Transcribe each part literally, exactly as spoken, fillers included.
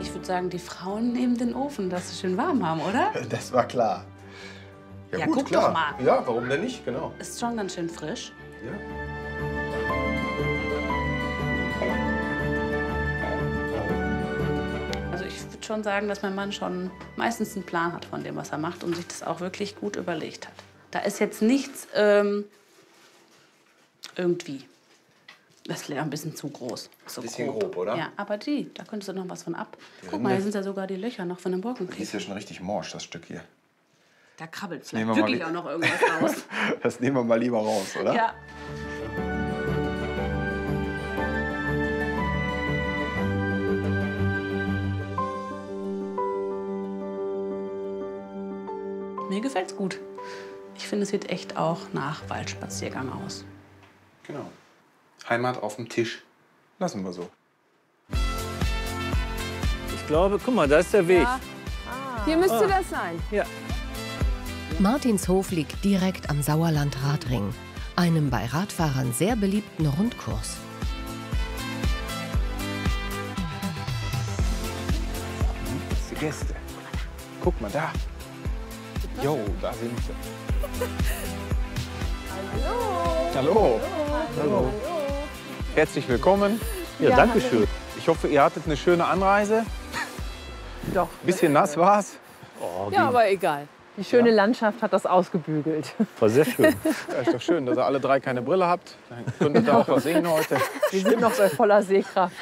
Ich würde sagen, die Frauen nehmen den Ofen, dass sie schön warm haben, oder? Das war klar. Ja, gut, guck klar. doch mal. Ja, warum denn nicht? Genau. Ist schon ganz schön frisch. Ja. Also ich würde schon sagen, dass mein Mann schon meistens einen Plan hat von dem, was er macht und sich das auch wirklich gut überlegt hat. Da ist jetzt nichts ähm, irgendwie. Das wäre ein bisschen zu groß. So Bisschen grob, oder? Ja, aber die, da könntest du noch was von ab. Die Guck mal, hier Rinde. sind ja sogar die Löcher noch von dem Die Borkenkäse. ist ja schon richtig morsch, das Stück hier. Da krabbelt nehmen vielleicht wir wirklich mal auch noch irgendwas raus. Das nehmen wir mal lieber raus, oder? Ja. Mir gefällt's gut. Ich finde, es sieht echt auch nach Waldspaziergang aus. Genau. Heimat auf dem Tisch. Lassen wir so. Ich glaube, guck mal, da ist der Weg. Ja. Hier müsste das sein. Ja. Martinshof liegt direkt am Sauerland-Radring, einem bei Radfahrern sehr beliebten Rundkurs. Das sind die Gäste. Guck mal da. Jo, da sind sie. Hallo. Hallo. Hallo. Herzlich willkommen. Ja, Ja, danke schön. Ich hoffe, ihr hattet eine schöne Anreise. Doch. Bisschen nass war's. Oh, Ja, aber egal. Die schöne Landschaft hat das ausgebügelt. war sehr schön. Ja, ist doch schön, dass ihr alle drei keine Brille habt. Dann könnt ihr da auch was sehen heute. Wir sind noch bei voller Sehkraft.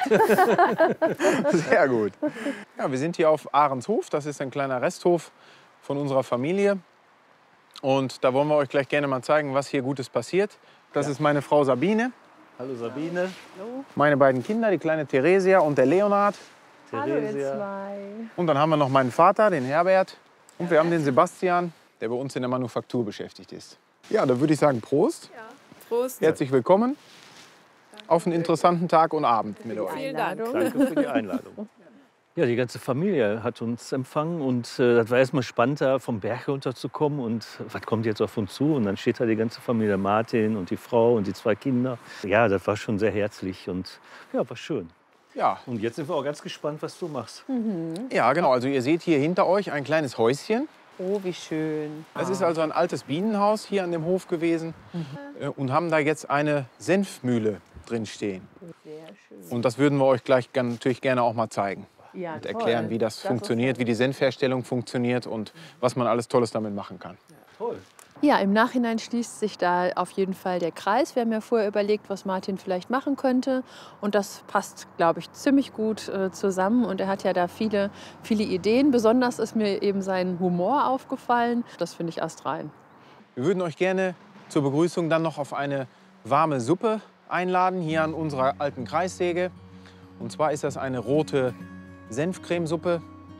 Sehr gut. Ja, wir sind hier auf Ahrenshof. Das ist ein kleiner Resthof von unserer Familie. Und da wollen wir euch gleich gerne mal zeigen, was hier Gutes passiert. Das ist meine Frau Sabine, Hallo Sabine. meine beiden Kinder, die kleine Theresia und der Leonard. Hallo ihr Theresia. zwei. Und dann haben wir noch meinen Vater, den Herbert. Und wir haben den Sebastian, der bei uns in der Manufaktur beschäftigt ist. Ja, da würde ich sagen Prost. Prost. Herzlich willkommen auf einen interessanten Tag und Abend mit euch. Vielen Dank. Danke für die Einladung. Ja, die ganze Familie hat uns empfangen und äh, das war erstmal spannend, da vom Berg runterzukommen und was kommt jetzt auf uns zu? Und dann steht da die ganze Familie, Martin und die Frau und die zwei Kinder. Ja, das war schon sehr herzlich und ja, war schön. Ja, Und jetzt sind wir auch ganz gespannt, was du machst. ja, genau. Also ihr seht hier hinter euch ein kleines Häuschen. Oh, wie schön. Es ist also ein altes Bienenhaus hier an dem Hof gewesen äh, und haben da jetzt eine Senfmühle drin stehen. Sehr schön. Und das würden wir euch gleich gern, natürlich gerne auch mal zeigen Ja, und erklären, wie das, ist funktioniert, wie die Senfherstellung funktioniert und was man alles Tolles damit machen kann. Toll. Ja, im Nachhinein schließt sich da auf jeden Fall der Kreis. Wir haben ja vorher überlegt, was Martin vielleicht machen könnte. Und das passt, glaube ich, ziemlich gut äh, zusammen. Und er hat ja da viele, viele Ideen. Besonders ist mir eben sein Humor aufgefallen. Das finde ich astrein. Wir würden euch gerne zur Begrüßung dann noch auf eine warme Suppe einladen, hier an unserer alten Kreissäge. Und zwar ist das eine rote Senfcremesuppe.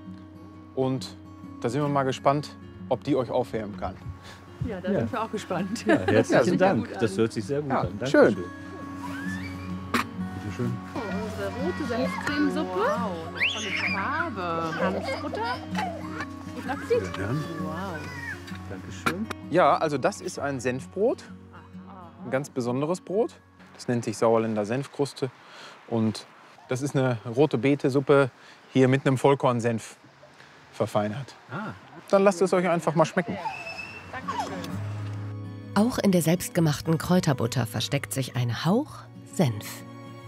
Und da sind wir mal gespannt, ob die euch aufwärmen kann. Ja, da Ja. sind wir auch gespannt. Ja, herzlichen sieht Dank. gut an. Das hört sich sehr gut Ja, an. Danke schön. schön. Bitte schön. Unsere rote Senfcremesuppe. Wow, eine tolle Farbe. Hanfbutter. Guten Appetit. Wow. Dankeschön. Ja, also das ist ein Senfbrot. Ein ganz besonderes Brot. Das nennt sich Sauerländer Senfkruste. Und das ist eine rote Beetesuppe hier mit einem Vollkornsenf verfeinert. Ah. Dann lasst es euch einfach mal schmecken. Auch in der selbstgemachten Kräuterbutter versteckt sich ein Hauch Senf.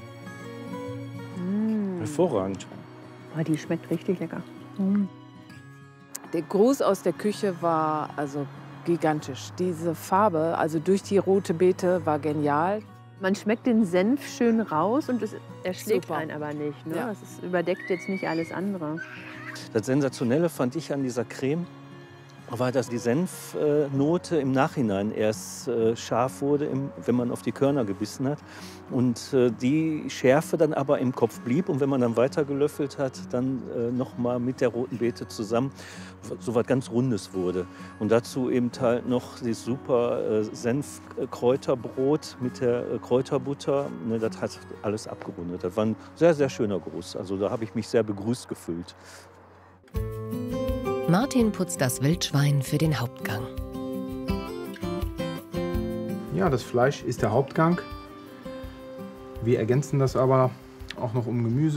Hervorragend. Oh, die schmeckt richtig lecker. Der Gruß aus der Küche war also gigantisch. Diese Farbe, also durch die rote Beete, war genial. Man schmeckt den Senf schön raus und es erschlägt Super. einen aber nicht. Ne? Ja. Es ist, überdeckt jetzt nicht alles andere. Das Sensationelle fand ich an dieser Creme, war, dass die Senfnote im Nachhinein erst äh, scharf wurde, im, wenn man auf die Körner gebissen hat. Und äh, die Schärfe dann aber im Kopf blieb. Und wenn man dann weiter gelöffelt hat, dann äh, noch mal mit der roten Beete zusammen so was ganz Rundes wurde. Und dazu eben halt noch das super äh, Senfkräuterbrot mit der äh, Kräuterbutter. Ne, das hat alles abgerundet. Das war ein sehr, sehr schöner Gruß. Also da habe ich mich sehr begrüßt gefühlt. Martin putzt das Wildschwein für den Hauptgang. Ja, das Fleisch ist der Hauptgang. Wir ergänzen das aber auch noch um Gemüse.